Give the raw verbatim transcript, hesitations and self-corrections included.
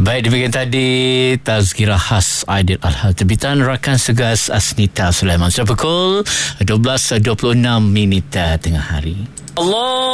Baik, demikian tadi Tazkirah khas Aidil Adha terbitan rakan segas Asnita Sulaiman. Sudah pukul dua belas dua puluh enam minit tengah hari. Allah